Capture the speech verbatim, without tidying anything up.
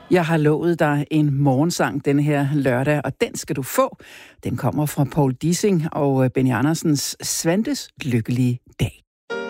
Jeg har lovet dig en morgensang den her lørdag, og den skal du få. Den kommer fra Poul Dissing og Benny Andersens Svantes lykkelige dag.